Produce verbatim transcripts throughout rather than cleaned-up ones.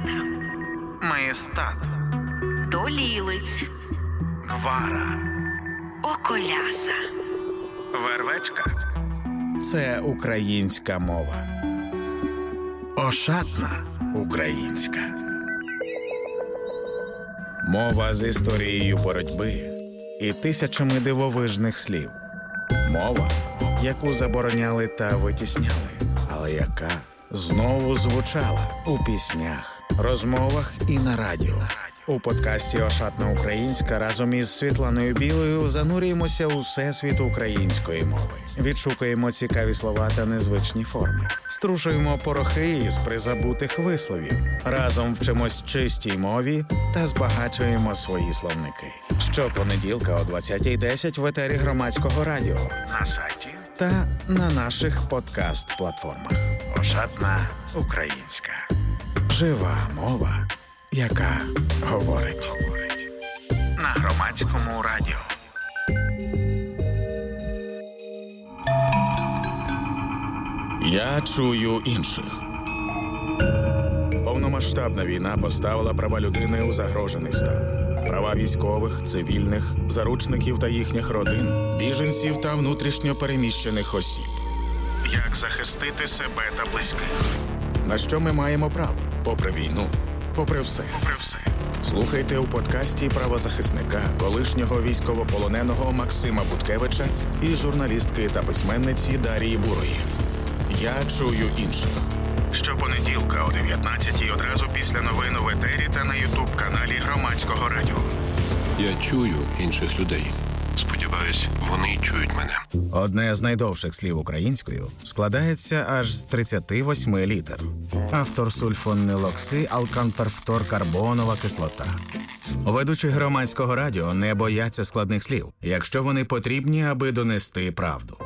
Маєстат, Долілиць, Гвара, Околяса, Вервечка. Це українська мова. Ошатна українська. Мова з історією боротьби і тисячами дивовижних слів. Мова, яку забороняли та витісняли, але яка знову звучала у піснях, розмовах і на радіо. У подкасті «Ошатна українська» разом із Світланою Білою занурюємося у всесвіт української мови. Відшукуємо цікаві слова та незвичні форми. Струшуємо порохи із призабутих висловів. Разом вчимось чистій мові та збагачуємо свої словники. Щопонеділка о двадцятій десять в етері Громадського радіо, На сайті та на наших подкаст-платформах. «Ошатна українська». Жива мова, яка говорить. на Громадському радіо. Я чую інших. Повномасштабна війна поставила права людини у загрожений стан. Права військових, цивільних, заручників та їхніх родин, біженців та внутрішньо переміщених осіб. Як захистити себе та близьких? На що ми маємо право? Попри війну, попри все. Попри все. Слухайте у подкасті правозахисника, колишнього військовополоненого Максима Буткевича і журналістки та письменниці Дарії Бурої. Я чую інших. Щопонеділка о дев'ятнадцятій одразу після новин в етері та на ютуб-каналі Громадського радіо. Я чую інших людей. Сподіваюсь, вони чують мене. Одне з найдовших слів українською складається аж з тридцяти восьми літер. Автор сульфонилокси алканперфторкарбонова кислота. Ведучі Громадського радіо не бояться складних слів, якщо вони потрібні, аби донести правду.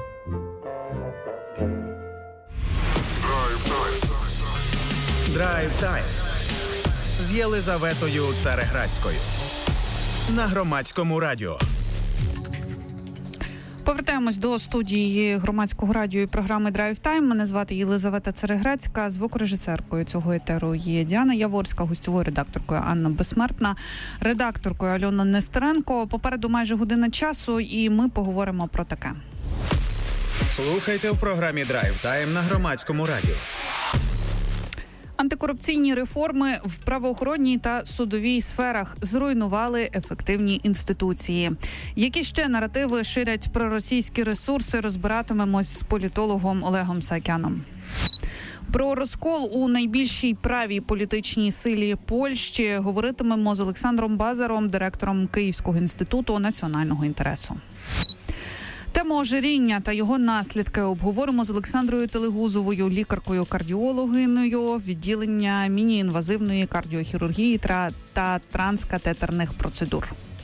Драйв-тайм з Єлизаветою Цареградською на Громадському радіо. Повертаємось до студії Громадського радіо і програми «Драйв Тайм». Мене звати Єлизавета Цареградська. Звукорежисеркою цього етеру є Діана Яворська, гостьовою редакторкою Анна Безсмертна, редакторкою Альона Нестеренко. Попереду майже година часу, і ми поговоримо про таке. Слухайте в програмі «Драйв Тайм» на Громадському радіо. Антикорупційні реформи в правоохоронній та судовій сферах зруйнували ефективні інституції. Які ще наративи ширять проросійські ресурси, розбиратимемось з політологом Олегом Саакяном. Про розкол у найбільшій правій політичній силі Польщі говоритимемо з Олександром Базаром, директором Київського інституту національного інтересу. Тему ожиріння та його наслідки обговоримо з Олександрою Телегузовою, лікаркою-кардіологиною відділення міні-інвазивної кардіохірургії та транскатетерних процедур.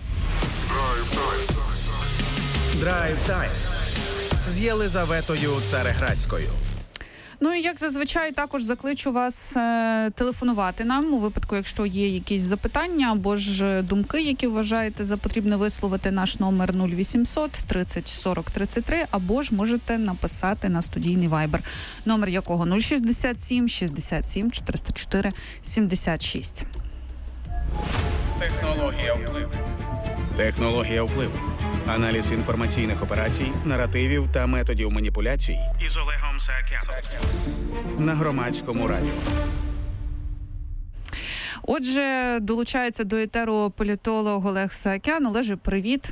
Драйв-тайм з Єлизаветою Цареградською. Ну і як зазвичай також закличу вас е, телефонувати нам у випадку, якщо є якісь запитання або ж думки, які вважаєте за потрібне висловити. Наш номер нуль вісімсот тридцять сорок тридцять три, або ж можете написати на студійний вайбер, номер якого нуль шістдесят сім шістдесят сім чотириста чотири сімдесят шість. Технологія впливу. Технологія впливу. Аналіз інформаційних операцій, наративів та методів маніпуляцій Із Олегом Саакяном. на Громадському радіо. Отже, долучається до етеру політолог Олег Саакян. Олеже, привіт.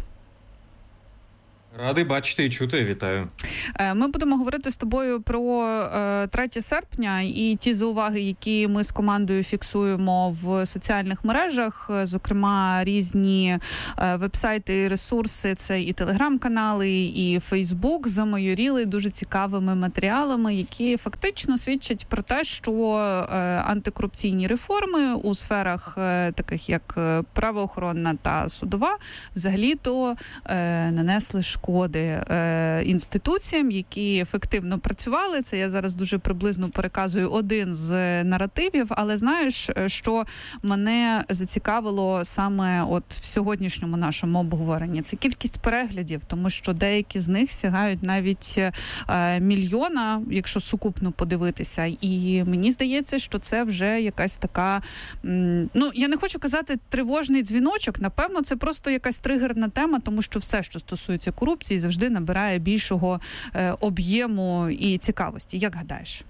Радий бачити і чути, вітаю. Ми будемо говорити з тобою про третє серпня і ті зауваги, які ми з командою фіксуємо в соціальних мережах, зокрема різні вебсайти і ресурси, це і телеграм-канали, і Фейсбук замайоріли дуже цікавими матеріалами, які фактично свідчать про те, що антикорупційні реформи у сферах таких як правоохоронна та судова взагалі-то нанесли шкоду шкоди е, інституціям, які ефективно працювали. Це я зараз дуже приблизно переказую один з наративів, але знаєш, що мене зацікавило саме от в сьогоднішньому нашому обговоренні? Це кількість переглядів, тому що деякі з них сягають навіть е, мільйона, якщо сукупно подивитися. І мені здається, що це вже якась така, м, ну, я не хочу казати тривожний дзвіночок, напевно, це просто якась тригерна тема, тому що все, що стосується корупції, завжди набирає більшого е, об'єму і цікавості. Як гадаєш?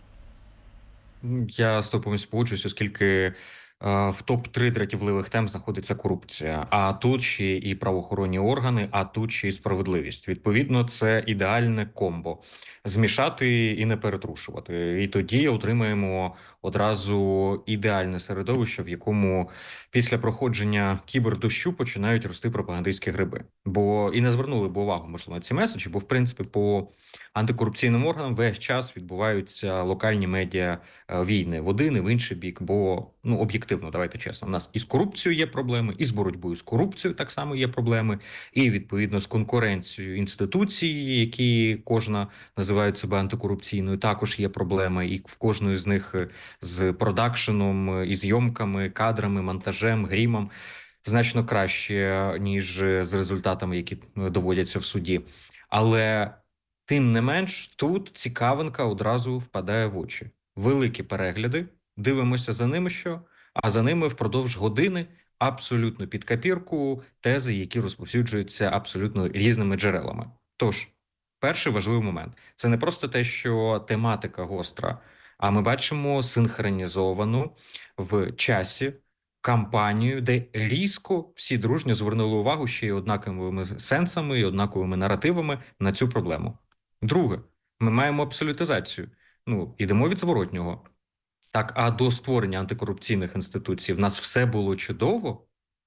Я з тобою погоджуюсь, оскільки е, в топ три дратівливих тем знаходиться корупція. А тут ще і правоохоронні органи, а тут ще і справедливість. Відповідно, це ідеальне комбо. Змішати і не перетрушувати. І тоді отримаємо одразу ідеальне середовище, в якому після проходження кібердощу починають рости пропагандистські гриби. Бо і не звернули б увагу, можливо, на ці меседжі, бо, в принципі, по антикорупційним органам весь час відбуваються локальні медіа війни в один і в інший бік, бо, ну, об'єктивно, давайте чесно, у нас і з корупцією є проблеми, і з боротьбою з корупцією так само є проблеми, і, відповідно, з конкуренцією інституцій, які кожна називають себе антикорупційною, також є проблеми, і в кожної з них з продакшеном, і зйомками, кадрами, монтажем, грімом значно краще, ніж з результатами, які доводяться в суді. Але тим не менш, тут цікавинка одразу впадає в очі. Великі перегляди, дивимося за ними що, а за ними впродовж години абсолютно під копірку тези, які розповсюджуються абсолютно різними джерелами. Тож, перший важливий момент – це не просто те, що тематика гостра, а ми бачимо синхронізовану в часі кампанію, де різко всі дружньо звернули увагу ще й однаковими сенсами і однаковими наративами на цю проблему. Друге, ми маємо абсолютизацію. Ну, ідемо від зворотнього. Так, а до створення антикорупційних інституцій в нас все було чудово?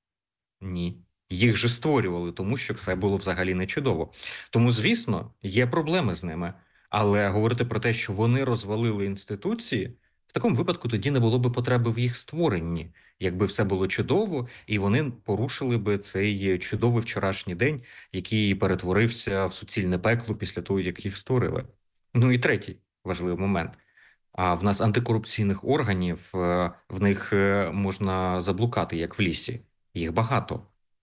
Ні. Їх же створювали, тому що все було взагалі не чудово. Тому, звісно, є проблеми з ними. Але говорити про те, що вони розвалили інституції, в такому випадку тоді не було б потреби в їх створенні. Якби все було чудово, і вони порушили би цей чудовий вчорашній день, який перетворився в суцільне пекло після того, як їх створили. Ну і третій важливий момент. А в нас антикорупційних органів, в них можна заблукати, як в лісі. Їх багато.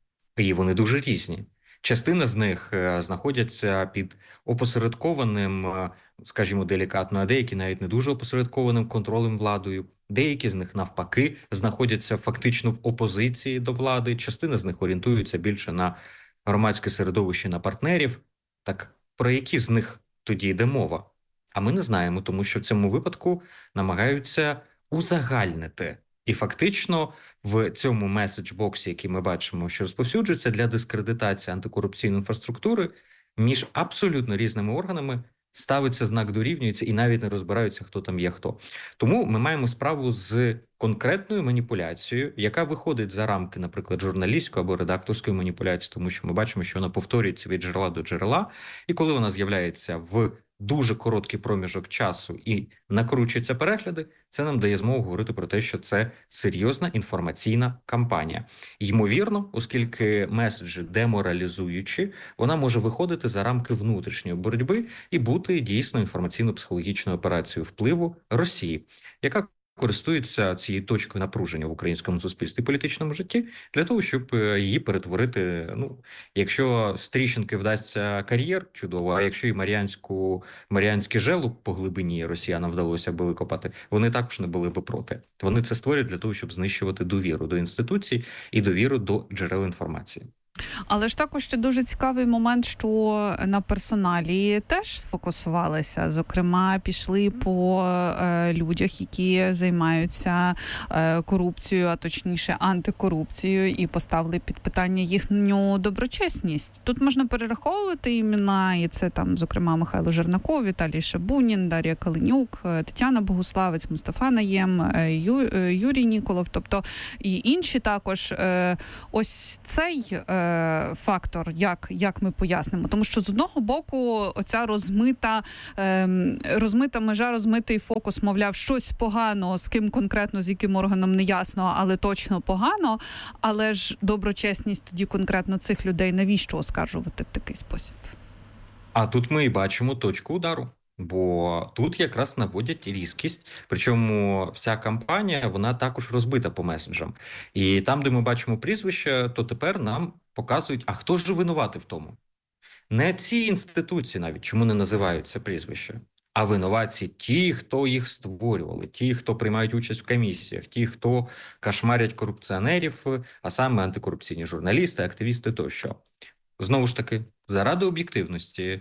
І вони дуже різні. Частина з них знаходяться під опосередкованим, скажімо, делікатно, а деякі навіть не дуже опосередкованим контролем владою. Деякі з них, навпаки, знаходяться фактично в опозиції до влади. Частина з них орієнтується більше на громадське середовище, на партнерів. Так про які з них тоді йде мова? А ми не знаємо, тому що в цьому випадку намагаються узагальнити. І фактично в цьому меседж-боксі, який ми бачимо, що розповсюджується для дискредитації антикорупційної інфраструктури, між абсолютно різними органами ставиться знак дорівнюється і навіть не розбираються, хто там є хто. Тому ми маємо справу з конкретною маніпуляцією, яка виходить за рамки, наприклад, журналістської або редакторської маніпуляції, тому що ми бачимо, що вона повторюється від джерела до джерела, і коли вона з'являється в дуже короткий проміжок часу і накручуються перегляди, це нам дає змогу говорити про те, що це серйозна інформаційна кампанія. Ймовірно, оскільки меседжі деморалізуючі, вона може виходити за рамки внутрішньої боротьби і бути дійсно інформаційно-психологічною операцією впливу Росії, яка користується цією точкою напруження в українському суспільстві і політичному житті для того, щоб її перетворити, ну, якщо з Тріщинки вдасться кар'єр, чудово, а якщо і Мар'янську, Мар'янський желоб по глибині росіянам вдалося би викопати, вони також не були би проти. Вони це створюють для того, щоб знищувати довіру до інституцій і довіру до джерел інформації. Але ж також ще дуже цікавий момент, що на персоналі теж сфокусувалися. Зокрема, пішли по е, людях, які займаються е, корупцією, а точніше антикорупцією, і поставили під питання їхню доброчесність. Тут можна перераховувати імена, і це там, зокрема, Михайло Жернаков, Віталій Шабунін, Дар'я Калинюк, Тетяна Богуславець, Мустафа Наєм, Ю, Юрій Ніколов, тобто і інші також. Е, ось цей е, фактор, як, як ми пояснимо. Тому що з одного боку оця розмита, ем, розмита межа, розмитий фокус, мовляв, щось погано, з ким конкретно, з яким органом не ясно, але точно погано. Але ж доброчесність тоді конкретно цих людей навіщо оскаржувати в такий спосіб? А тут ми і бачимо точку удару. Бо тут якраз наводять різкість, причому вся кампанія, вона також розбита по меседжам. І там, де ми бачимо прізвище, то тепер нам показують, а хто ж винуватий в тому? Не ці інституції навіть, чому не називаються прізвища, а винуватці ті, хто їх створювали, ті, хто приймають участь в комісіях, ті, хто кошмарять корупціонерів, а саме антикорупційні журналісти, активісти тощо. Знову ж таки, заради об'єктивності,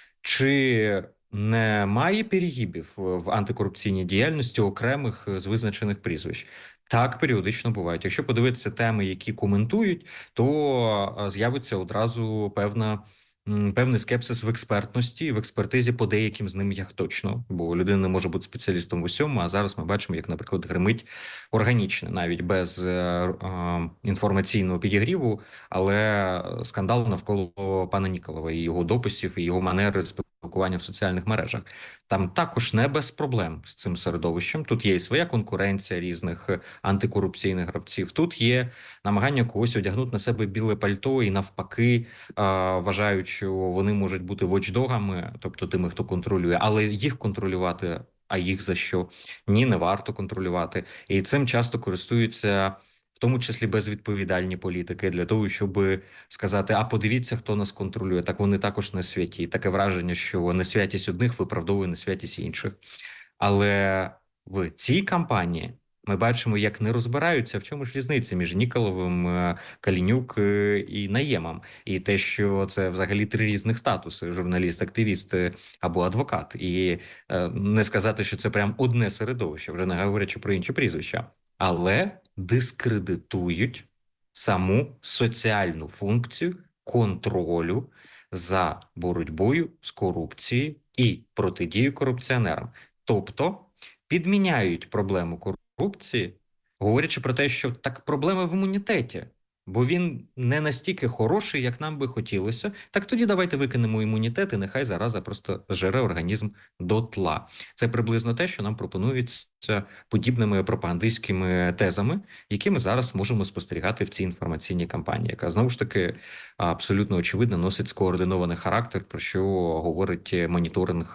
чи немає перегибів в антикорупційній діяльності окремих з визначених прізвищ? Так, періодично бувають. Якщо подивитися теми, які коментують, то з'явиться одразу певна певний скепсис в експертності, в експертизі по деяким з ним як точно, бо людина не може бути спеціалістом в усьому, а зараз ми бачимо, як, наприклад, гримить органічне, навіть без е, е, інформаційного підігріву, але скандал навколо пана Ніколова і його дописів, і його манери спілкування в соціальних мережах. Там також не без проблем з цим середовищем. Тут є і своя конкуренція різних антикорупційних гравців, тут є намагання когось одягнути на себе біле пальто і навпаки е, вважають, що вони можуть бути вочдогами, тобто тими, хто контролює, але їх контролювати, а їх за що? Ні, не варто контролювати. І цим часто користуються, в тому числі безвідповідальні політики, для того, щоб сказати, а подивіться, хто нас контролює. Так вони також не святі. Таке враження, що несвятість одних виправдовує несвятість інших. Але в цій кампанії ми бачимо, як не розбираються, в чому ж різниця між Ніколовим, Калінюк і Наємом. І те, що це взагалі три різних статуси – журналіст, активіст або адвокат. І не сказати, що це прям одне середовище, вже не говорячи про інші прізвища. Але дискредитують саму соціальну функцію контролю за боротьбою з корупцією і протидією корупціонерам. Тобто підміняють проблему корупції корупції, говорячи про те, що так проблема в імунітеті, бо він не настільки хороший, як нам би хотілося, так тоді давайте викинемо імунітет і нехай зараза просто жере організм до тла. Це приблизно те, що нам пропонується подібними пропагандистськими тезами, які ми зараз можемо спостерігати в цій інформаційній кампанії, яка, знову ж таки, абсолютно очевидно носить скоординований характер, про що говорить моніторинг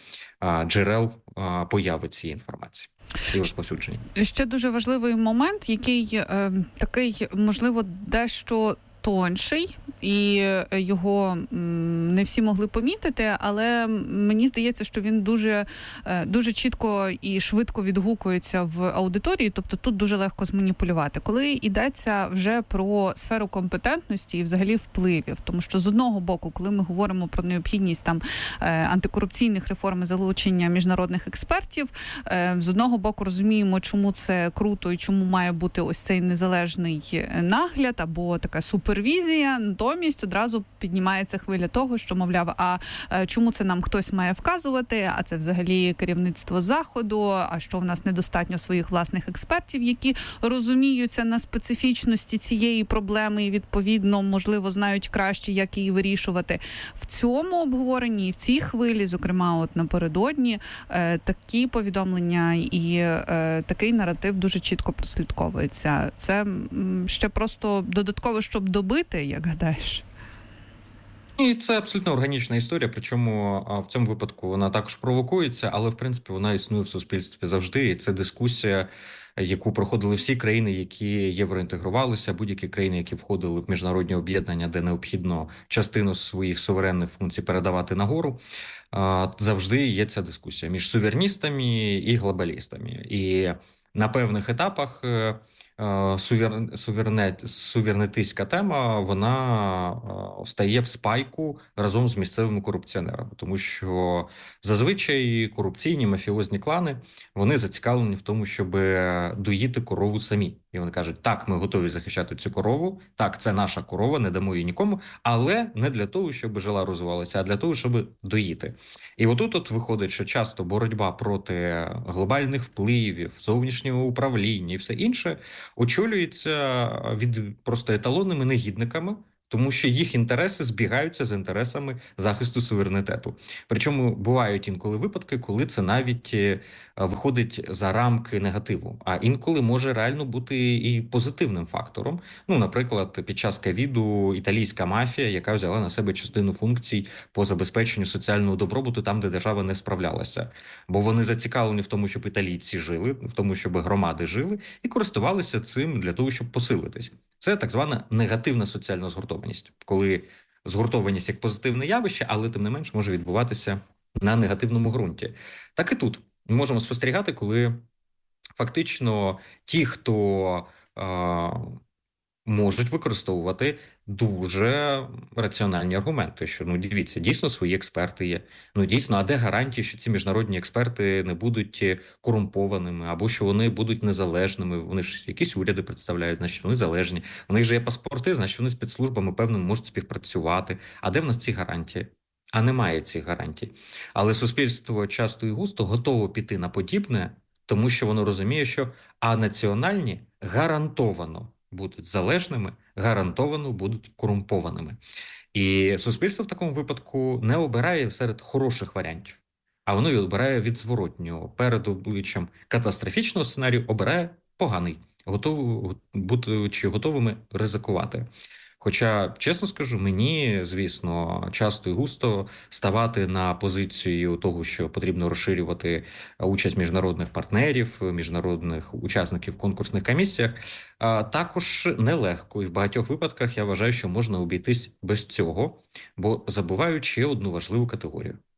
джерел появи цієї інформації. І розповсюдження. Ще дуже важливий момент, який е, такий, можливо, дещо тонший, і його не всі могли помітити, але мені здається, що він дуже, дуже чітко і швидко відгукується в аудиторії, тобто тут дуже легко зманіпулювати. Коли йдеться вже про сферу компетентності і взагалі впливів, тому що з одного боку, коли ми говоримо про необхідність там антикорупційних реформ і залучення міжнародних експертів, з одного боку розуміємо, чому це круто і чому має бути ось цей незалежний нагляд або така супервізія, натомість одразу піднімається хвиля того, що, мовляв, а чому це нам хтось має вказувати, а це взагалі керівництво Заходу, а що в нас недостатньо своїх власних експертів, які розуміються на специфічності цієї проблеми і, відповідно, можливо, знають краще, як її вирішувати. В цьому обговоренні, в цій хвилі, зокрема, от напередодні, такі повідомлення і такий наратив дуже чітко прослідковується. Це ще просто додатково, щоб добити, як гадаєш? І це абсолютно органічна історія, причому в цьому випадку вона також провокується, але, в принципі, вона існує в суспільстві завжди, і це дискусія, яку проходили всі країни, які євроінтегрувалися, будь-які країни, які входили в міжнародні об'єднання, де необхідно частину своїх суверенних функцій передавати нагору, завжди є ця дискусія між сувереністами і глобалістами. І на певних етапах суверенет, суверенетистська тема, вона стає в спайку разом з місцевими корупціонерами, тому що зазвичай корупційні мафіозні клани, вони зацікавлені в тому, щоб доїти корову самі. І вони кажуть, так, ми готові захищати цю корову, так, це наша корова, не дамо її нікому, але не для того, щоб жила розвивалася, а для того, щоб доїти. І отут от виходить, що часто боротьба проти глобальних впливів, зовнішнього управління і все інше очолюється від просто еталонними негідниками, Тому що їх інтереси збігаються з інтересами захисту суверенітету. Причому бувають інколи випадки, коли це навіть е, виходить за рамки негативу, а інколи може реально бути і позитивним фактором. Ну, наприклад, під час ковіду італійська мафія, яка взяла на себе частину функцій по забезпеченню соціального добробуту там, де держава не справлялася. Бо вони зацікавлені в тому, щоб італійці жили, в тому, щоб громади жили, і користувалися цим для того, щоб посилитись. Це так звана негативна соціальна згуртованість, коли згуртованість як позитивне явище, але тим не менш може відбуватися на негативному ґрунті. Так і тут ми можемо спостерігати, коли фактично ті, хто е, можуть використовувати дуже раціональні аргументи, що, ну, дивіться, дійсно свої експерти є. Ну, дійсно, а де гарантії, що ці міжнародні експерти не будуть корумпованими, або що вони будуть незалежними? Вони ж якісь уряди представляють, значить вони залежні. У них же є паспорти, значить вони з спецслужбами, певно, можуть співпрацювати. А де в нас ці гарантії? А немає цих гарантій. Але суспільство часто і густо готово піти на подібне, тому що воно розуміє, що а національні гарантовано будуть залежними, гарантовано будуть корумпованими. І суспільство в такому випадку не обирає серед хороших варіантів, а воно обирає від зворотнього. Перед обличчям катастрофічного сценарію обирає поганий, готов, будучи готовими ризикувати. Хоча, чесно скажу, мені, звісно, часто і густо ставати на позицію того, що потрібно розширювати участь міжнародних партнерів, міжнародних учасників в конкурсних комісіях, також нелегко. І в багатьох випадках я вважаю, що можна обійтись без цього, бо забувають ще одну важливу категорію –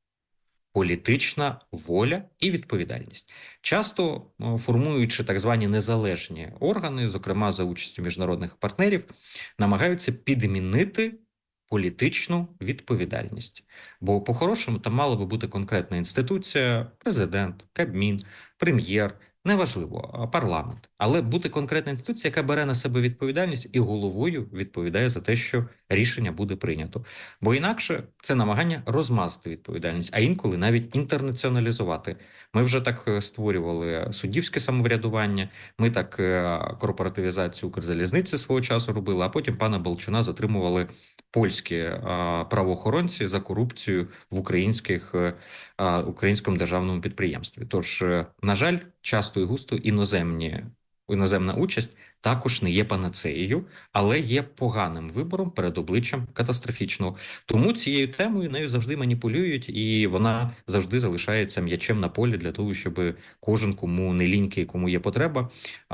політична воля і відповідальність. Часто, формуючи так звані незалежні органи, зокрема за участю міжнародних партнерів, намагаються підмінити політичну відповідальність. Бо по-хорошому там мала би бути конкретна інституція, президент, Кабмін, прем'єр, неважливо, парламент. Але бути конкретна інституція, яка бере на себе відповідальність і головою відповідає за те, що рішення буде прийнято. Бо інакше це намагання розмазати відповідальність, а інколи навіть інтернаціоналізувати. Ми вже так створювали суддівське самоврядування, ми так корпоративізацію Укрзалізниці свого часу робили, а потім пана Балчуна затримували польські правоохоронці за корупцію в українських, українському державному підприємстві. Тож, на жаль, часто і густо іноземні, іноземна участь також не є панацеєю, але є поганим вибором перед обличчям катастрофічного. Тому цією темою нею завжди маніпулюють, і вона завжди залишається м'ячем на полі для того, щоб кожен, кому не ліньки, кому є потреба,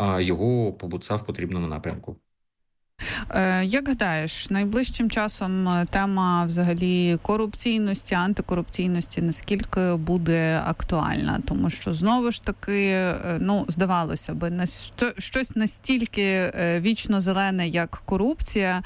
його побуцав в потрібному напрямку. Як гадаєш, найближчим часом тема взагалі корупційності, антикорупційності наскільки буде актуальна? Тому що, знову ж таки, ну, здавалося би, щось настільки вічно зелене, як корупція,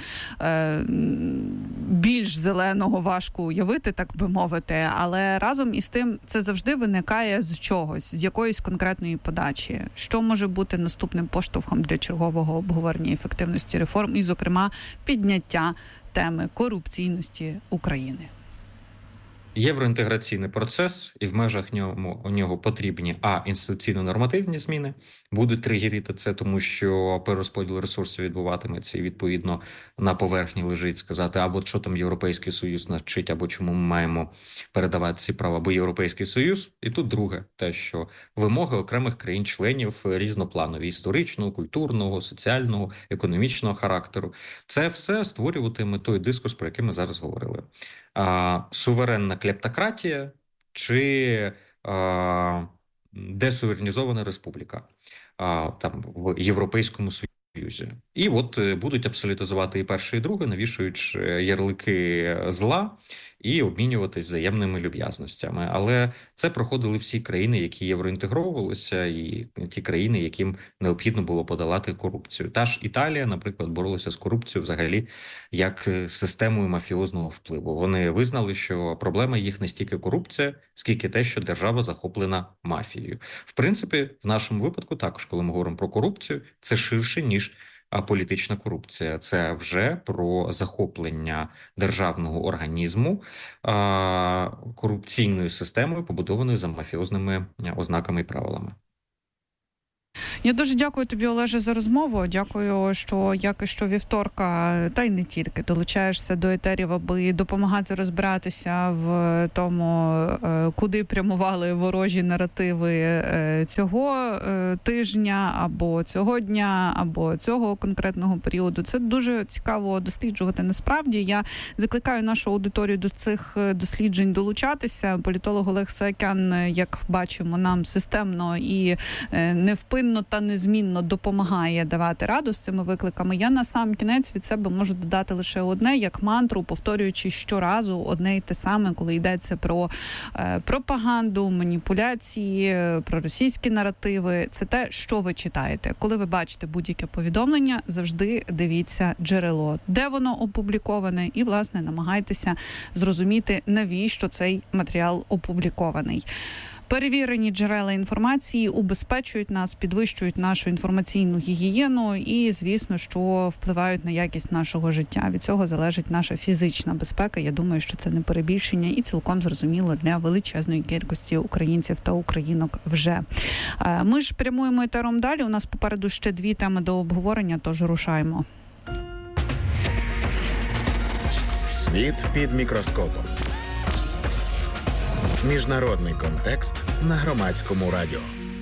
більш зеленого важко уявити, так би мовити, але разом із тим це завжди виникає з чогось, з якоїсь конкретної подачі. Що може бути наступним поштовхом для чергового обговорення ефективності реформ і, зокрема, підняття теми корупційності України? Євроінтеграційний процес, і в межах нього, у нього потрібні а. інституційно-нормативні зміни, будуть тригерити це, тому що перерозподіл ресурсів відбуватиметься і, відповідно, на поверхні лежить сказати, або що там Європейський Союз навчить, або чому ми маємо передавати ці права, або Європейський Союз. І тут друге, те, що вимоги окремих країн-членів різнопланові, історичного, культурного, соціального, економічного характеру. Це все створюватиме той дискурс, про який ми зараз говорили. А, суверенна клептократія чи а, десуверенізована республіка а, там в Європейському Союзі. І от будуть абсолютизувати і перше, і друге, навішуючи ярлики зла і обмінюватись взаємними люб'язностями. Але це проходили всі країни, які євроінтегровувалися, і ті країни, яким необхідно було подолати корупцію. Та ж Італія, наприклад, боролася з корупцією взагалі як системою мафіозного впливу. Вони визнали, що проблема їх не стільки корупція, скільки те, що держава захоплена мафією. В принципі, в нашому випадку також, коли ми говоримо про корупцію, це ширше, ніж а політична корупція. Це вже про захоплення державного організму а, корупційною системою, побудованою за мафіозними ознаками і правилами. Я дуже дякую тобі, Олеже, за розмову. Дякую, що як і що вівторка, та й не тільки, долучаєшся до етерів, аби допомагати розбиратися в тому, куди прямували ворожі наративи цього тижня, або цього дня, або цього конкретного періоду. Це дуже цікаво досліджувати насправді. Я закликаю нашу аудиторію до цих досліджень долучатися. Політолог Олег Саакян, як бачимо, нам системно і невпинно та незмінно допомагає давати раду з цими викликами. Я на сам кінець від себе можу додати лише одне, як мантру, повторюючи щоразу одне й те саме, коли йдеться про е, пропаганду, маніпуляції, про російські наративи. Це те, що ви читаєте. Коли ви бачите будь-яке повідомлення, завжди дивіться джерело, де воно опубліковане, і, власне, намагайтеся зрозуміти, навіщо цей матеріал опублікований. Перевірені джерела інформації убезпечують нас, підвищують нашу інформаційну гігієну і, звісно, що впливають на якість нашого життя. Від цього залежить наша фізична безпека. Я думаю, що це не перебільшення і цілком зрозуміло для величезної кількості українців та українок вже. Ми ж прямуємо етером далі. У нас попереду ще дві теми до обговорення, тож рушаємо. Світ під мікроскопом. Міжнародний контекст на Громадському радіо.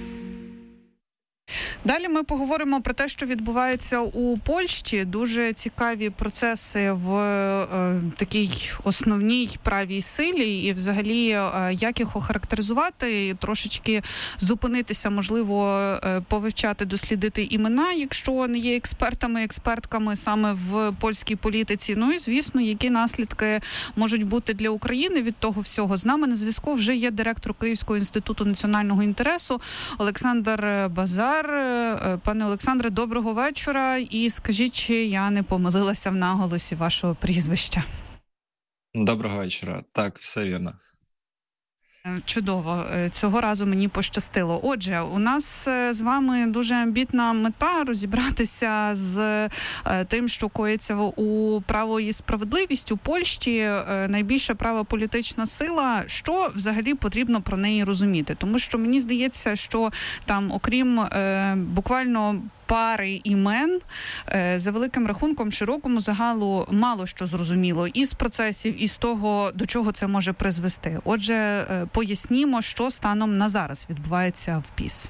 Далі ми поговоримо про те, що відбувається у Польщі. Дуже цікаві процеси в е, такій основній правій силі і взагалі, е, як їх охарактеризувати, трошечки зупинитися, можливо, е, повивчати, дослідити імена, якщо не є експертами, експертками саме в польській політиці. Ну і, звісно, які наслідки можуть бути для України від того всього. З нами на зв'язку вже є директор Київського інституту національного інтересу Олександр Базар. Пане Олександре, доброго вечора. І скажіть, чи я не помилилася в наголосі вашого прізвища? Доброго вечора. Так, все вірно. Чудово. Цього разу мені пощастило. Отже, у нас з вами дуже амбітна мета розібратися з тим, що коїться у «Право і справедливість» у Польщі. Найбільша права політична сила. Що взагалі потрібно про неї розуміти? Тому що мені здається, що там, окрім е, буквально пари імен, за великим рахунком, широкому загалу мало що зрозуміло і з процесів, і з того, до чого це може призвести. Отже, пояснімо, що станом на зараз відбувається в ПіС.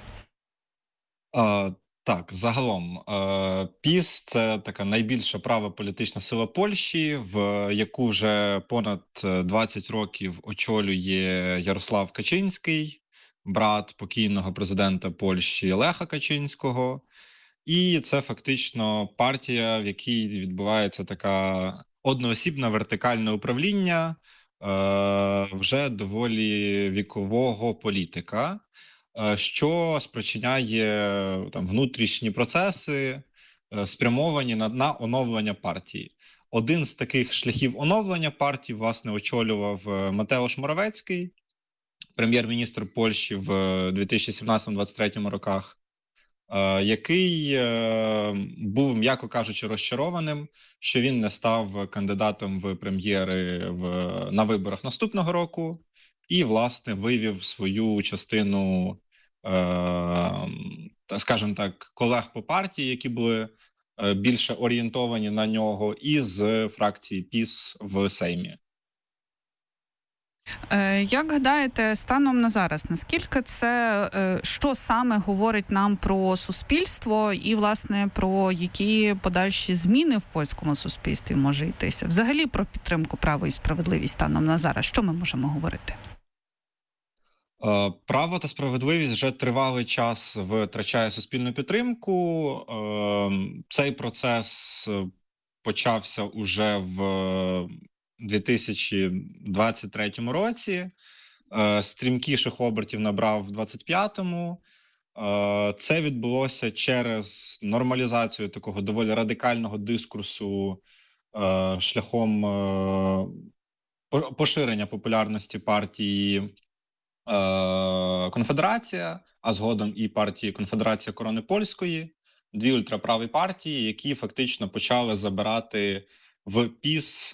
А, так, загалом, ПіС – це така найбільша права політична сила Польщі, в яку вже понад двадцять років очолює Ярослав Качинський, брат покійного президента Польщі Леха Качинського. І це фактично партія, в якій відбувається така одноосібне вертикальне управління е- вже доволі вікового політика, е- що спричиняє там внутрішні процеси, е- спрямовані на, на оновлення партії. Один з таких шляхів оновлення партії, власне, очолював Матеуш Моравецький, прем'єр-міністр Польщі в дві тисячі сімнадцятому - двадцять третьому роках, який був, м'яко кажучи, розчарованим, що він не став кандидатом в прем'єри в, на виборах наступного року і, власне, вивів свою частину, скажімо так, колег по партії, які були більше орієнтовані на нього, із фракції ПіС в Сеймі. Як гадаєте, станом на зараз, наскільки це, що саме говорить нам про суспільство і, власне, про які подальші зміни в польському суспільстві може йтися? Взагалі про підтримку права і справедливість станом на зараз, що ми можемо говорити? Право та справедливість вже тривалий час втрачає суспільну підтримку. Цей процес почався уже в дві тисячі двадцять третьому році, стрімкіших обертів набрав в двадцять п'ятому. Це відбулося через нормалізацію такого доволі радикального дискурсу шляхом поширення популярності партії Конфедерація, а згодом і партії Конфедерація Корони Польської, дві ультраправі партії, які фактично почали забирати в ПіС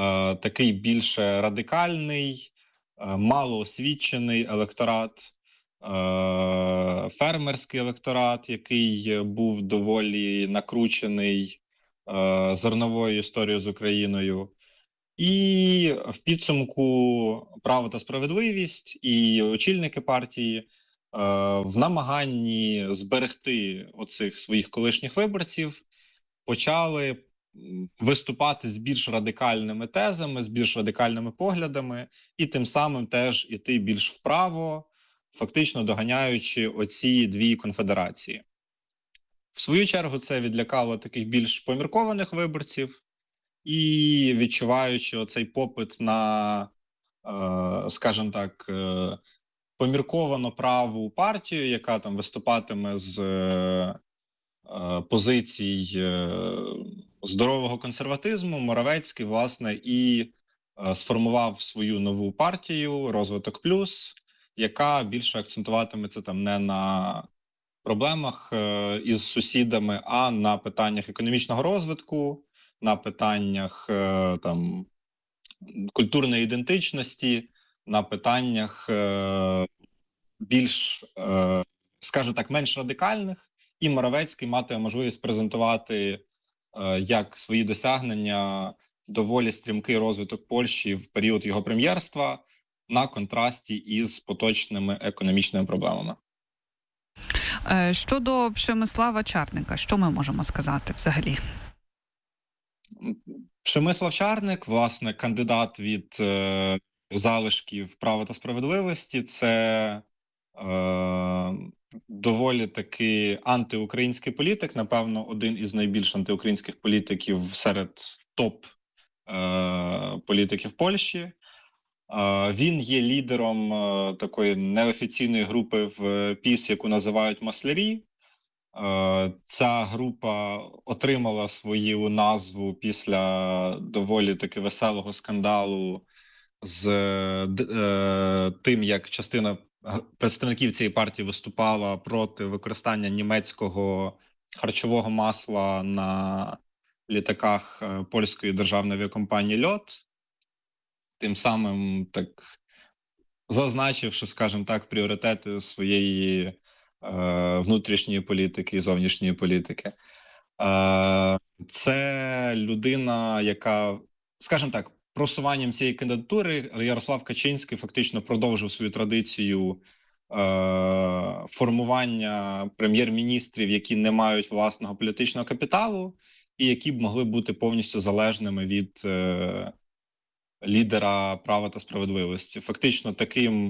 такий більше радикальний, малоосвічений електорат, фермерський електорат, який був доволі накручений зерновою історією з Україною. І в підсумку «Право та справедливість» і очільники партії в намаганні зберегти оцих своїх колишніх виборців почали виступати з більш радикальними тезами, з більш радикальними поглядами і тим самим теж іти більш вправо, фактично доганяючи оці дві конфедерації. В свою чергу це відлякало таких більш поміркованих виборців і відчуваючи оцей попит на, скажімо так, помірковано праву партію, яка там виступатиме з позицій здорового консерватизму, Моравецький, власне, і сформував свою нову партію «Розвиток плюс», яка більше акцентуватиметься там не на проблемах із сусідами, а на питаннях економічного розвитку, на питаннях там культурної ідентичності, на питаннях більш, скажімо так, менш радикальних, і Моравецький матиме можливість презентувати як свої досягнення доволі стрімкий розвиток Польщі в період його прем'єрства на контрасті із поточними економічними проблемами. Щодо Przemysława Czarnka, що ми можемо сказати взагалі? Przemysław Czarnek, власне, кандидат від е, залишків «Права та справедливості», це е, доволі таки антиукраїнський політик, напевно, один із найбільш антиукраїнських політиків серед топ е, політиків Польщі. Е, він є лідером е, такої неофіційної групи в ПіС, яку називають «Маслярі». Ця група отримала свою назву після доволі таки веселого скандалу з е, тим, як частина представників цієї партії виступала проти використання німецького харчового масла на літаках польської державної авіакомпанії «Льот», тим самим так зазначивши, скажімо так, пріоритети своєї внутрішньої політики і зовнішньої політики. Це людина, яка, скажімо так, просуванням цієї кандидатури Ярослав Качинський фактично продовжив свою традицію формування прем'єр-міністрів, які не мають власного політичного капіталу і які б могли бути повністю залежними від лідера «Права та справедливості». Фактично таким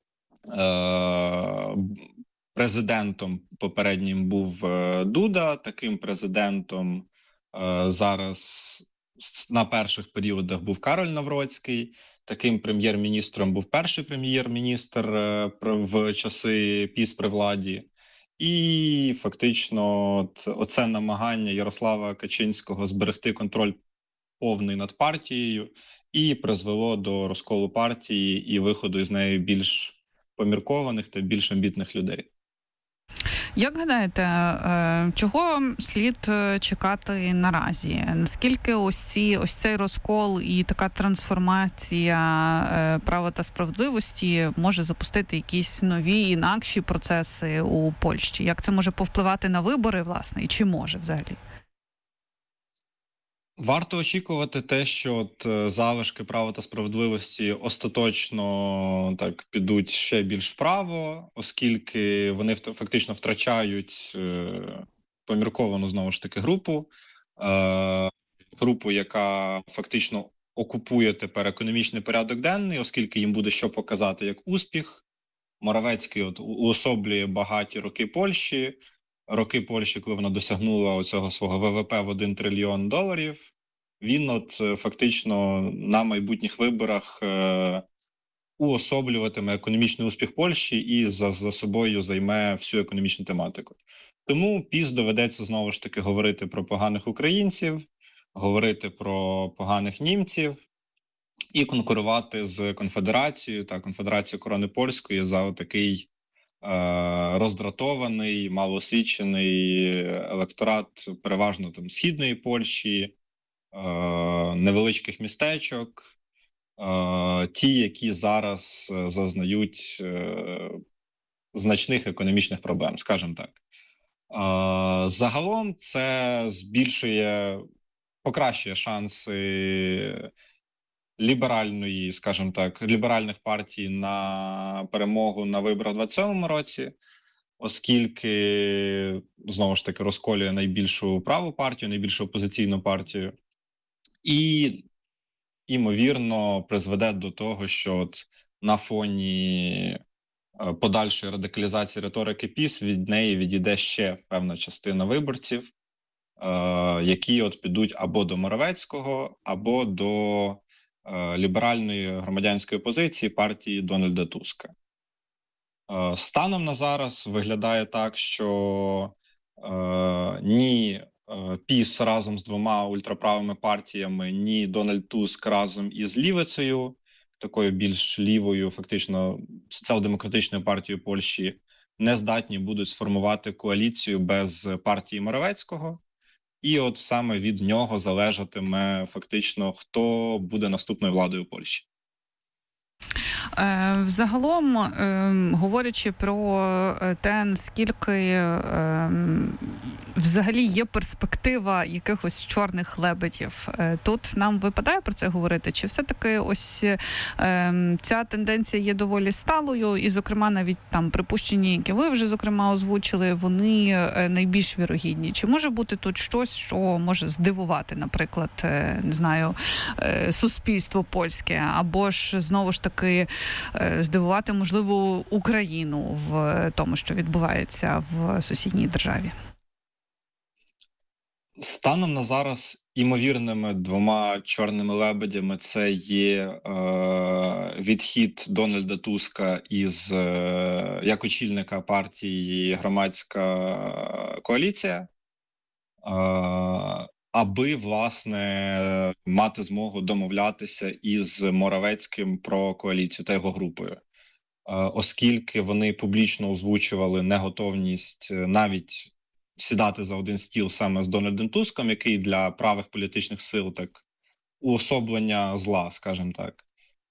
президентом попереднім був Дуда, таким президентом е, зараз на перших періодах був Кароль Навроцький, таким прем'єр-міністром був перший прем'єр-міністр е, в часи ПіС при владі. І фактично от, оце намагання Ярослава Качинського зберегти контроль повний над партією і призвело до розколу партії і виходу із неї більш поміркованих та більш амбітних людей. Як гадаєте, чого слід чекати наразі? Наскільки ось ці, ось цей розкол і така трансформація права та справедливості може запустити якісь нові, інакші процеси у Польщі? Як це може повпливати на вибори, власне, і чи може взагалі? Варто очікувати те, що от залишки «Права та справедливості» остаточно так підуть ще більш вправо, оскільки вони фактично втрачають е, помірковану, знову ж таки, групу, е, групу, яка фактично окупує тепер економічний порядок денний, оскільки їм буде що показати як успіх. Моравецький от уособлює багаті роки Польщі, роки Польщі, коли вона досягнула оцього свого ВВП в один трильйон доларів, він от фактично на майбутніх виборах е, уособлюватиме економічний успіх Польщі і за, за собою займе всю економічну тематику. Тому ПіС доведеться знову ж таки говорити про поганих українців, говорити про поганих німців і конкурувати з Конфедерацією та Конфедерацією Корони Польської за такий роздратований, малоосвічений електорат переважно там східної Польщі, невеличких містечок, ті, які зараз зазнають значних економічних проблем, скажімо так. Загалом це збільшує, покращує шанси ліберальної, скажімо так, ліберальних партій на перемогу на виборах у двадцять сьомому році, оскільки, знову ж таки, розколює найбільшу праву партію, найбільшу опозиційну партію, і, ймовірно, призведе до того, що от на фоні подальшої радикалізації риторики ПіС від неї відійде ще певна частина виборців, які от підуть або до Моровецького, або до ліберальної громадянської опозиції партії Дональда Туска. Станом на зараз виглядає так, що ні ПіС разом з двома ультраправими партіями, ні Дональд Туск разом із лівицею, такою більш лівою, фактично, соціал-демократичною партією Польщі, не здатні будуть сформувати коаліцію без партії Моровецького. І от саме від нього залежатиме фактично, хто буде наступною владою Польщі. Е, Взагалом, е, говорячи про те, наскільки е, взагалі є перспектива якихось чорних лебедів, е, тут нам випадає про це говорити? Чи все-таки ось е, ця тенденція є доволі сталою, і, зокрема, навіть там припущення, які ви вже, зокрема, озвучили, вони найбільш вірогідні? Чи може бути тут щось, що може здивувати, наприклад, е, не знаю, е, суспільство польське, або ж, знову ж таки, здивувати, можливо, Україну в тому, що відбувається в сусідній державі? Станом на зараз імовірними двома чорними лебедями це є е, відхід Дональда Туска із е, як очільника партії «Громадська коаліція», е, аби, власне, мати змогу домовлятися із Моровецьким про коаліцію та його групою. Оскільки вони публічно озвучували неготовність навіть сідати за один стіл саме з Дональдом Туском, який для правих політичних сил так уособлення зла, скажімо так.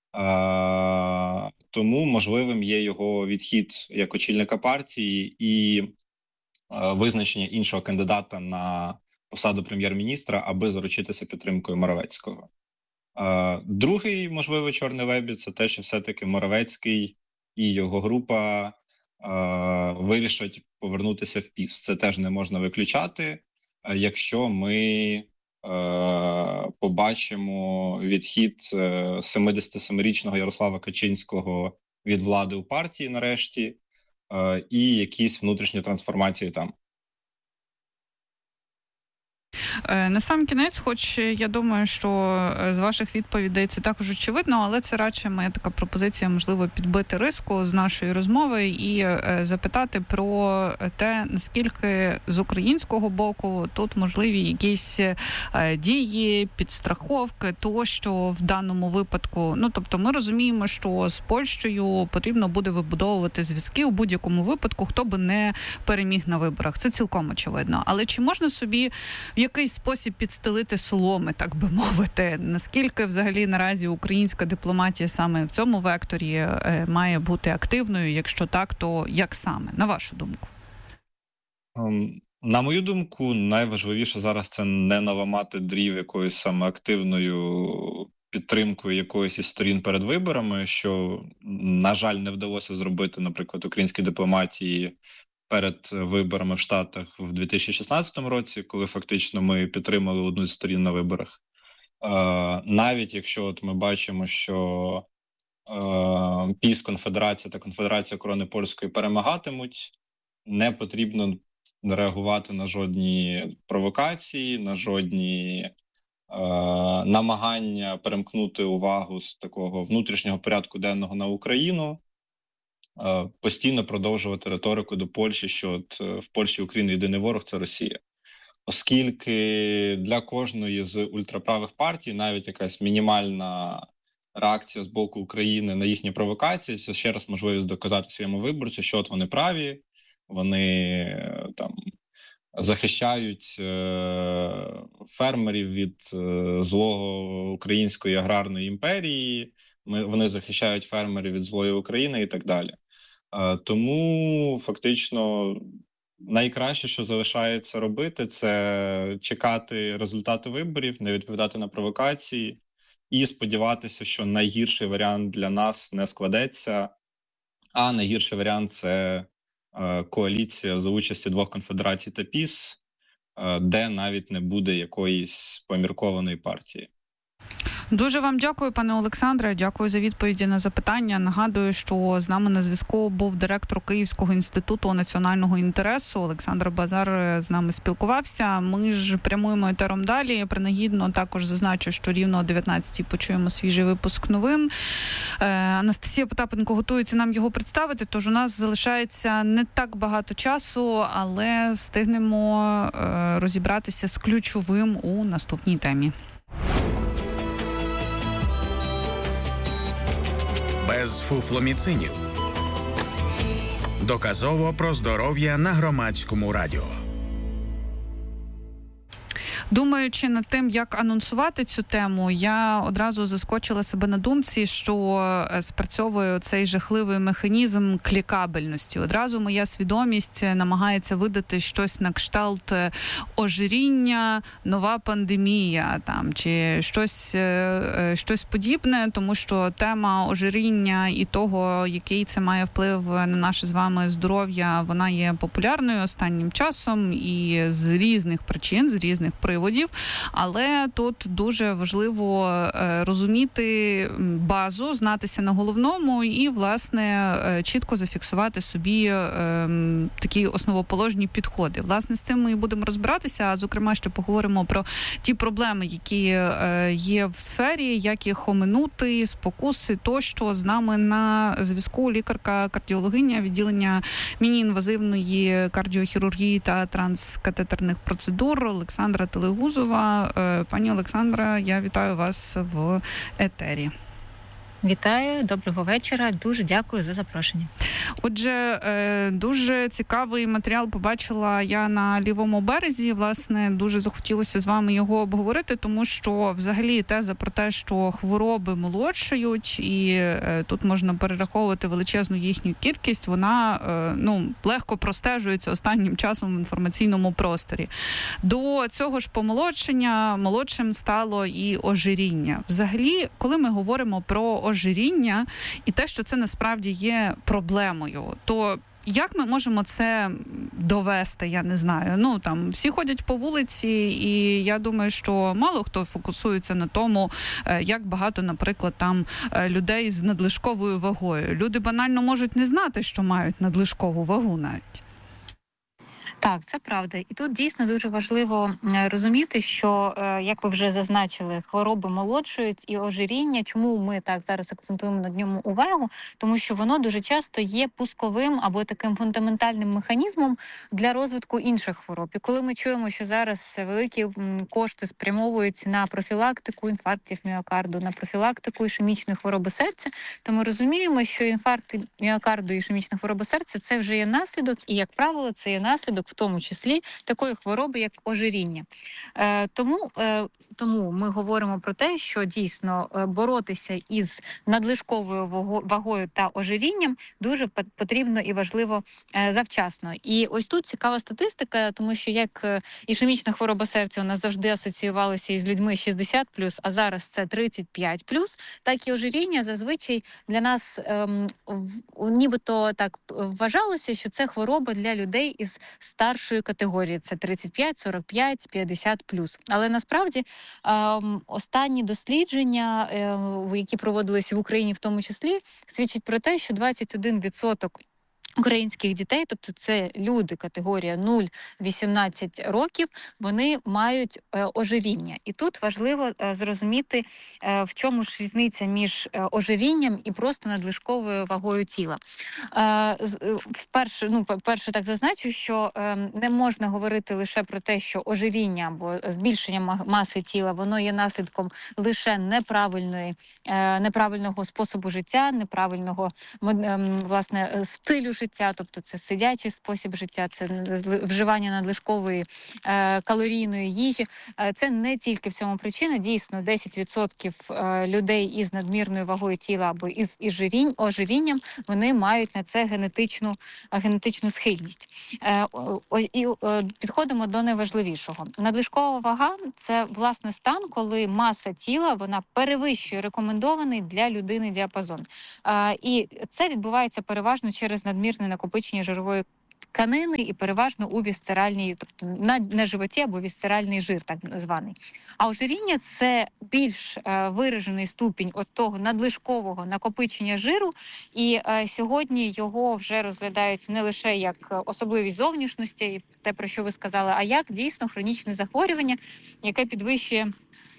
Тому можливим є його відхід як очільника партії і визначення іншого кандидата на посаду прем'єр-міністра, аби заручитися підтримкою Моровецького. Другий можливий чорний лебідь – це те, що все-таки Моровецький і його група вирішать повернутися в ПіС. Це теж не можна виключати, якщо ми побачимо відхід семидесятисемирічного Ярослава Качинського від влади у партії нарешті і якісь внутрішні трансформації там. На сам кінець, хоч я думаю, що з ваших відповідей це також очевидно, але це радше моя така пропозиція, можливо, підбити риску з нашої розмови і запитати про те, наскільки з українського боку тут можливі якісь дії, підстраховки, то, що в даному випадку, ну, тобто ми розуміємо, що з Польщею потрібно буде вибудовувати зв'язки у будь-якому випадку, хто би не переміг на виборах. Це цілком очевидно. Але чи можна собі в якийсь спосіб підстелити соломи, так би мовити? Наскільки взагалі наразі українська дипломатія саме в цьому векторі е, має бути активною? Якщо так, то як саме, на вашу думку? Um, на мою думку, найважливіше зараз це не наламати дрів якоюсь саме активною підтримкою якоїсь із сторін перед виборами, що, на жаль, не вдалося зробити, наприклад, українській дипломатії перед виборами в Штатах в дві тисячі шістнадцятому році, коли фактично ми підтримали одну з сторін на виборах. Е, навіть якщо от ми бачимо, що е, ПіС, Конфедерація та Конфедерація Корони Польської перемагатимуть, не потрібно реагувати на жодні провокації, на жодні е, намагання перемкнути увагу з такого внутрішнього порядку денного на Україну, постійно продовжувати риторику до Польщі, що от в Польщі Україна єдиний ворог – це Росія. Оскільки для кожної з ультраправих партій навіть якась мінімальна реакція з боку України на їхні провокації – це ще раз можливість доказати своєму виборцю, що от вони праві, вони там захищають е- фермерів від е- злого української аграрної імперії, ми, вони захищають фермерів від злої України і так далі. Тому фактично найкраще, що залишається робити, це чекати результату виборів, не відповідати на провокації і сподіватися, що найгірший варіант для нас не складеться, а найгірший варіант – це коаліція за участі двох конфедерацій та ПіС, де навіть не буде якоїсь поміркованої партії. Дуже вам дякую, пане Олександре. Дякую за відповіді на запитання. Нагадую, що з нами на зв'язку був директор Київського інституту національного інтересу Олександр Базар. З нами спілкувався. Ми ж прямуємо етером далі. Принагідно також зазначу, що рівно о дев'ятнадцятій почуємо свіжий випуск новин. Е, Анастасія Потапенко готується нам його представити, тож у нас залишається не так багато часу, але встигнемо е, розібратися з ключовим у наступній темі. Без фуфломіцинів. Доказово про здоров'я на Громадському радіо. Думаючи над тим, як анонсувати цю тему, я одразу заскочила себе на думці, що спрацьовує цей жахливий механізм клікабельності. Одразу моя свідомість намагається видати щось на кшталт ожиріння, нова пандемія там, чи щось, щось подібне, тому що тема ожиріння і того, який це має вплив на наше з вами здоров'я, вона є популярною останнім часом і з різних причин, з різних приводів. Але тут дуже важливо е, розуміти базу, знатися на головному і, власне, е, чітко зафіксувати собі е, такі основоположні підходи. Власне, з цим ми і будемо розбиратися, а, зокрема, ще поговоримо про ті проблеми, які е, є в сфері, як їх оминути, спокуси тощо. З нами на зв'язку лікарка-кардіологиня відділення міні-інвазивної кардіохірургії та транскатетерних процедур Олександра Телегузова. Пані Олександра, я вітаю вас в етері. Вітаю, доброго вечора. Дуже дякую за запрошення. Отже, дуже цікавий матеріал побачила я на лівому березі. Власне, дуже захотілося з вами його обговорити, тому що взагалі теза про те, що хвороби молодшають, і тут можна перераховувати величезну їхню кількість, вона ну, легко простежується останнім часом в інформаційному просторі. До цього ж помолодшення молодшим стало і ожиріння. Взагалі, коли ми говоримо про ожиріння і те, що це насправді є проблемою, то як ми можемо це довести, я не знаю. Ну, там, всі ходять по вулиці, і я думаю, що мало хто фокусується на тому, як багато, наприклад, там людей з надлишковою вагою. Люди банально можуть не знати, що мають надлишкову вагу навіть. Так, це правда. І тут дійсно дуже важливо розуміти, що, як ви вже зазначили, хвороби молодшують і ожиріння. Чому ми так зараз акцентуємо на ньому увагу? Тому що воно дуже часто є пусковим або таким фундаментальним механізмом для розвитку інших хвороб. І коли ми чуємо, що зараз великі кошти спрямовуються на профілактику інфарктів міокарду, на профілактику ішемічної хвороби серця, то ми розуміємо, що інфаркт міокарду і ішемічна хвороба серця – це вже є наслідок, і, як правило, це є наслідок в тому числі такої хвороби, як ожиріння. Е, тому, е, тому ми говоримо про те, що дійсно боротися із надлишковою вагою та ожирінням дуже потрібно і важливо е, завчасно. І ось тут цікава статистика, тому що як ішемічна хвороба серця у нас завжди асоціювалася із людьми шістдесят плюс, а зараз це тридцять п'ять плюс, так і ожиріння зазвичай для нас е, нібито так вважалося, що це хвороба для людей із старшої категорії, це тридцять п'ять, сорок п'ять, п'ятдесят плюс. Але насправді останні дослідження, які проводилися в Україні в тому числі, свідчать про те, що двадцять один відсоток українських дітей, тобто це люди категорія нуль вісімнадцять років, вони мають е, ожиріння. І тут важливо е, зрозуміти, е, в чому ж різниця між е, ожирінням і просто надлишковою вагою тіла. Е, вперше, ну, перше так зазначу, що е, не можна говорити лише про те, що ожиріння або збільшення маси тіла, воно є наслідком лише неправильної, е, неправильного способу життя, неправильного, е, власне, стилю стилю життя, тобто це сидячий спосіб життя, це вживання надлишкової е, калорійної їжі. Е, це не тільки в цьому причина. Дійсно, десять відсотків е, людей із надмірною вагою тіла або із, із жирінь, ожирінням, вони мають на це генетичну, е, генетичну схильність. Е, о, і е, підходимо до найважливішого. Надлишкова вага – це, власне, стан, коли маса тіла, вона перевищує рекомендований для людини діапазон. Е, і це відбувається переважно через надмірне накопичення жирової тканини і переважно у вісцеральній, тобто на, на животі або вісцеральний жир, так званий. А ожиріння – це більш е, виражений ступінь от того надлишкового накопичення жиру, і е, сьогодні його вже розглядають не лише як особливість зовнішності, те, про що ви сказали, а як дійсно хронічне захворювання, яке підвищує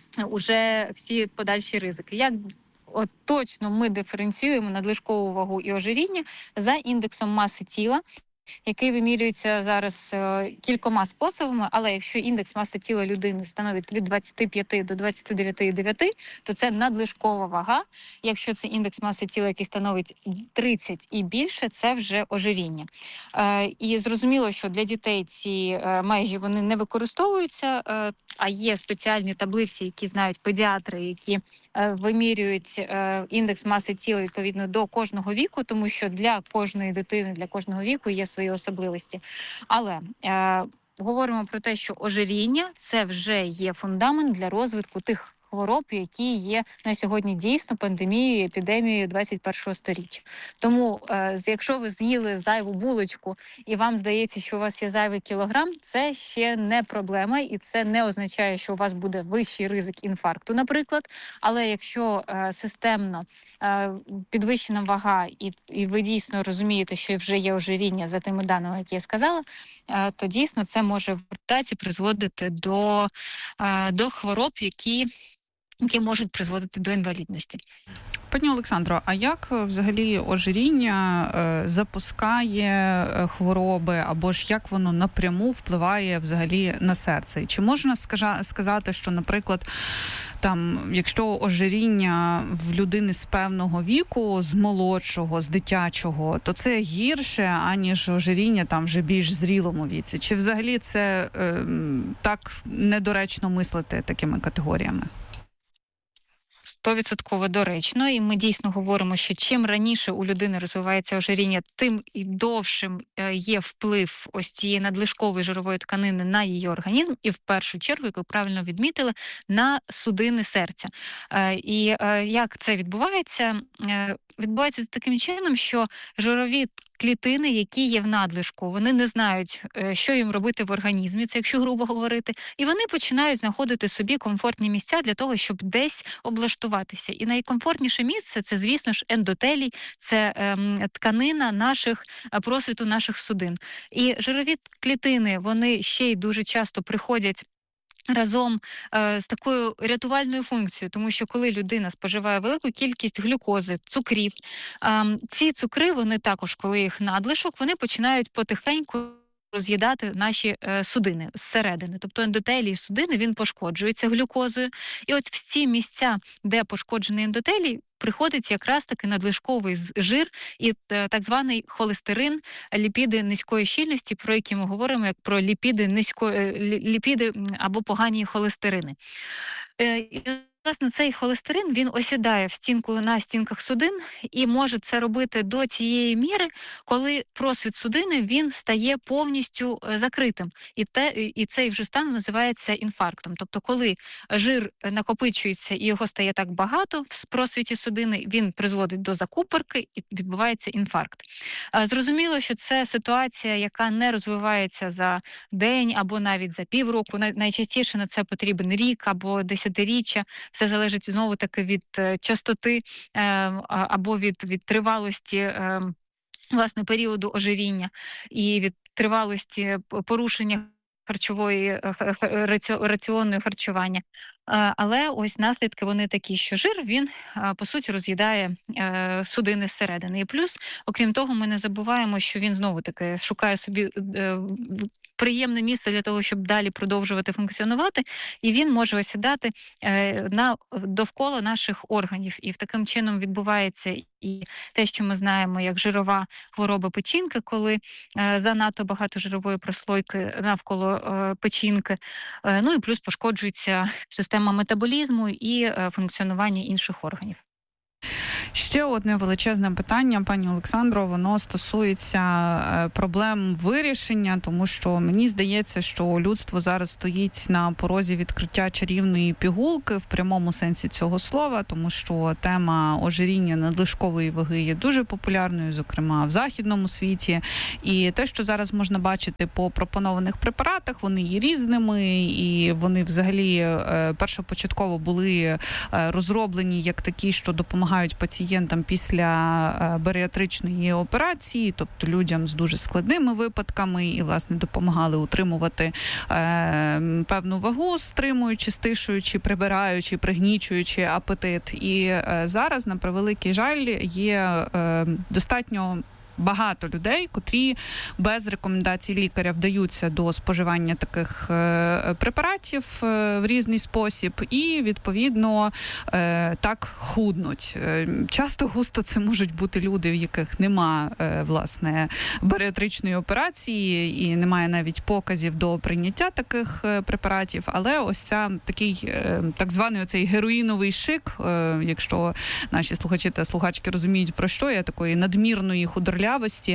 уже всі подальші ризики. Як От точно ми диференціюємо надлишкову вагу і ожиріння за індексом маси тіла, який вимірюється зараз е, кількома способами, але якщо індекс маси тіла людини становить від двадцять п'ять до двадцять дев'ять цілих дев'ять, то це надлишкова вага. Якщо це індекс маси тіла, який становить тридцять і більше, це вже ожиріння. Е, і зрозуміло, що для дітей ці е, межі вони не використовуються, е, а є спеціальні таблиці, які знають педіатри, які е, вимірюють е, індекс маси тіла відповідно до кожного віку, тому що для кожної дитини, для кожного віку є свої особливості. Але е, говоримо про те, що ожиріння – це вже є фундамент для розвитку тих хвороб, які є на сьогодні дійсно пандемією, епідемією двадцять першого сторіччя. Тому, е, якщо ви з'їли зайву булочку і вам здається, що у вас є зайвий кілограм, це ще не проблема, і це не означає, що у вас буде вищий ризик інфаркту, наприклад. Але якщо е, системно е, підвищена вага, і, і ви дійсно розумієте, що вже є ожиріння за тими даними, які я сказала, е, то дійсно це може в результаті призводити до, е, до хвороб, які які можуть призводити до інвалідності. Пані Олександро, а як взагалі ожиріння е, запускає е, хвороби, або ж як воно напряму впливає взагалі на серце? Чи можна скажа, сказати, що, наприклад, там, якщо ожиріння в людини з певного віку, з молодшого, з дитячого, то це гірше, аніж ожиріння там вже більш зрілому віці? Чи взагалі це е, так недоречно мислити такими категоріями? Стовідсотково доречно, і ми дійсно говоримо, що чим раніше у людини розвивається ожиріння, тим і довшим є вплив ось цієї надлишкової жирової тканини на її організм, і в першу чергу, як ви правильно відмітили, на судини серця. І як це відбувається? Відбувається таким чином, що жирові клітини, які є в надлишку, вони не знають, що їм робити в організмі, це якщо грубо говорити, і вони починають знаходити собі комфортні місця для того, щоб десь облаштуватися. І найкомфортніше місце – це, звісно ж, ендотелій, це ем, тканина наших, просвіту наших судин. І жирові клітини, вони ще й дуже часто приходять разом е, з такою рятувальною функцією, тому що коли людина споживає велику кількість глюкози, цукрів, е, ці цукри, вони також, коли їх надлишок, вони починають потихеньку роз'їдати наші е, судини зсередини. Тобто ендотелій судини, він пошкоджується глюкозою. І от в ці місця, де пошкоджений ендотелій, приходить якраз таки надлишковий жир і е, так званий холестерин, ліпіди низької щільності, про які ми говоримо як про ліпіди низької ліпіди або погані холестерини. Е, і, власне, цей холестерин, він осідає в стінку на стінках судин і може це робити до тієї міри, коли просвіт судини, він стає повністю закритим. І, те, і цей вже стан називається інфарктом. Тобто, коли жир накопичується і його стає так багато в просвіті судини, він призводить до закупорки і відбувається інфаркт. Зрозуміло, що це ситуація, яка не розвивається за день або навіть за півроку. Найчастіше на це потрібен рік або десятиріччя. Все залежить знову-таки від частоти е, або від, від тривалості е, власне, періоду ожиріння і від тривалості порушення харчової раціонної харчування. Але ось наслідки вони такі, що жир, він, по суті, роз'їдає судини зсередини. І плюс, окрім того, ми не забуваємо, що він знову-таки шукає собі приємне місце для того, щоб далі продовжувати функціонувати, і він може осідати е, на довкола наших органів. І в таким чином відбувається і те, що ми знаємо, як жирова хвороба печінки, коли е, занадто багато жирової прослойки навколо е, печінки. Е, ну і плюс пошкоджується система метаболізму і е, функціонування інших органів. Ще одне величезне питання, пані Олександро, воно стосується проблем вирішення, тому що мені здається, що людство зараз стоїть на порозі відкриття чарівної пігулки в прямому сенсі цього слова, тому що тема ожиріння надлишкової ваги є дуже популярною, зокрема в західному світі. І те, що зараз можна бачити по пропонованих препаратах, вони є різними, і вони взагалі першопочатково були розроблені як такі, що допомагають пацієнтам після баріатричної операції, тобто людям з дуже складними випадками, і, власне, допомагали утримувати е, певну вагу, стримуючи, стишуючи, прибираючи, пригнічуючи апетит. І е, зараз, на превеликий жаль, є е, достатньо багато людей, котрі без рекомендацій лікаря вдаються до споживання таких е, препаратів е, в різний спосіб і, відповідно, е, так худнуть. Е, часто густо це можуть бути люди, в яких нема, е, власне, баріатричної операції і немає навіть показів до прийняття таких е, препаратів, але ось ця такий е, так званий оцей героїновий шик, е, якщо наші слухачі та слухачки розуміють, про що я, такої надмірної худорлявості,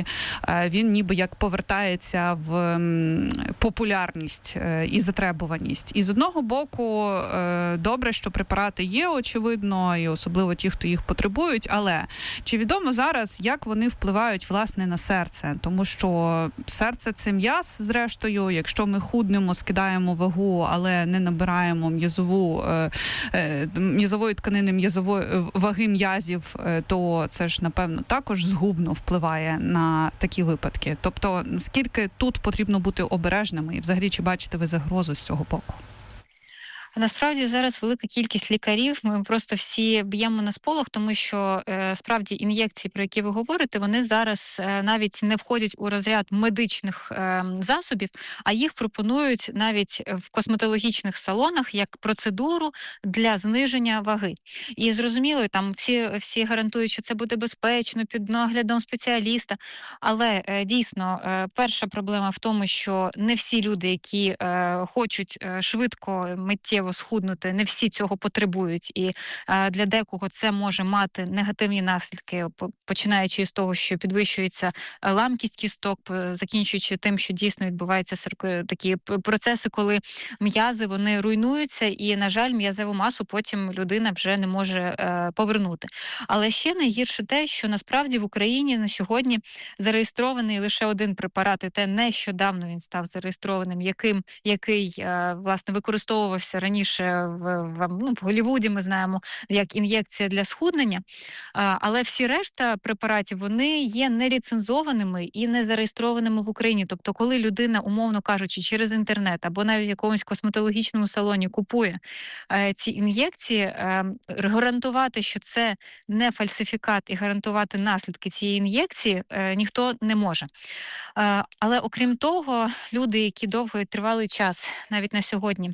він ніби як повертається в популярність і затребуваність. І з одного боку, добре, що препарати є, очевидно, і особливо ті, хто їх потребують, але чи відомо зараз, як вони впливають, власне, на серце? Тому що серце – це м'яз, зрештою, якщо ми худнемо, скидаємо вагу, але не набираємо м'язову, м'язової тканини, м'язової ваги м'язів, то це ж, напевно, також згубно впливає на такі випадки. Тобто, наскільки тут потрібно бути обережними і взагалі чи бачите ви загрозу з цього боку? Насправді зараз велика кількість лікарів, ми просто всі б'ємо на сполох, тому що е, справді ін'єкції, про які ви говорите, вони зараз е, навіть не входять у розряд медичних е, засобів, а їх пропонують навіть в косметологічних салонах як процедуру для зниження ваги. І зрозуміло, там всі, всі гарантують, що це буде безпечно, під наглядом спеціаліста, але е, дійсно е, перша проблема в тому, що не всі люди, які е, хочуть е, швидко, миттєво схуднути, не всі цього потребують, і е, для декого це може мати негативні наслідки, починаючи з того, що підвищується ламкість кісток, закінчуючи тим, що дійсно відбуваються такі процеси, коли м'язи, вони руйнуються, і, на жаль, м'язеву масу потім людина вже не може е, повернути. Але ще найгірше те, що насправді в Україні на сьогодні зареєстрований лише один препарат, і те нещодавно він став зареєстрованим, яким, який, е, власне, використовувався раніше в, в, ну, в Голлівуді, ми знаємо, як ін'єкція для схуднення, але всі решта препаратів, вони є неліцензованими і не зареєстрованими в Україні. Тобто, коли людина, умовно кажучи, через інтернет або навіть в якомусь косметологічному салоні купує ці ін'єкції, гарантувати, що це не фальсифікат і гарантувати наслідки цієї ін'єкції ніхто не може. Але окрім того, люди, які довго і тривалий час, навіть на сьогодні,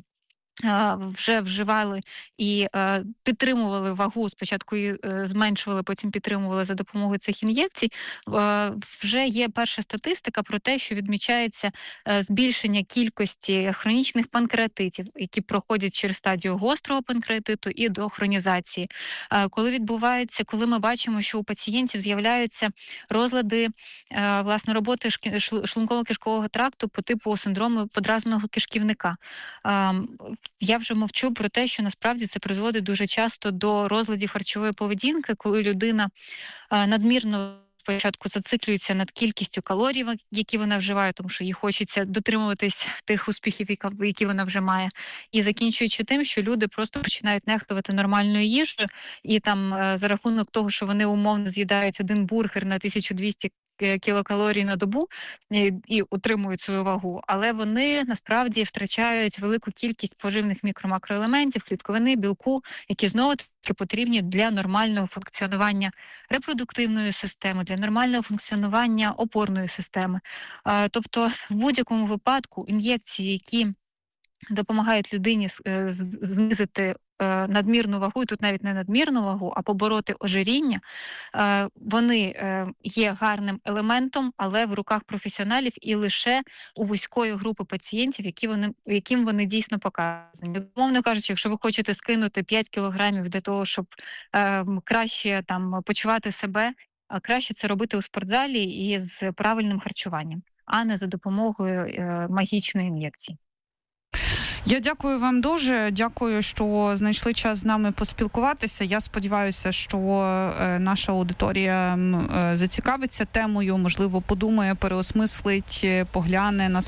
вже вживали і е, підтримували вагу, спочатку її е, зменшували, потім підтримували за допомогою цих ін'єкцій, е, вже є перша статистика про те, що відмічається е, збільшення кількості хронічних панкреатитів, які проходять через стадію гострого панкреатиту і до хронізації. Е, коли відбувається, коли ми бачимо, що у пацієнтів з'являються розлади е, власне роботи шлунково-кишкового тракту по типу синдрому подразненого кишківника. Е, Я вже мовчу про те, що насправді це призводить дуже часто до розладів харчової поведінки, коли людина надмірно спочатку зациклюється над кількістю калорій, які вона вживає, тому що їй хочеться дотримуватись тих успіхів, які вона вже має, і закінчуючи тим, що люди просто починають нехтувати нормальною їжею, і там за рахунок того, що вони умовно з'їдають один бургер на тисячу двісті кілокалорій на добу і, і утримують свою вагу, але вони насправді втрачають велику кількість поживних мікро-макроелементів, клітковини, білку, які знову таки потрібні для нормального функціонування репродуктивної системи, для нормального функціонування опорної системи. Тобто в будь-якому випадку ін'єкції, які допомагають людині знизити надмірну вагу, і тут навіть не надмірну вагу, а побороти ожиріння, вони є гарним елементом, але в руках професіоналів і лише у вузької групи пацієнтів, які вони, яким вони дійсно показані. Умовно кажучи, якщо ви хочете скинути п'ять кілограмів для того, щоб краще там почувати себе, краще це робити у спортзалі і з правильним харчуванням, а не за допомогою магічної ін'єкції. Я дякую вам дуже. Дякую, що знайшли час з нами поспілкуватися. Я сподіваюся, що наша аудиторія зацікавиться темою, можливо, подумає, переосмислить, погляне на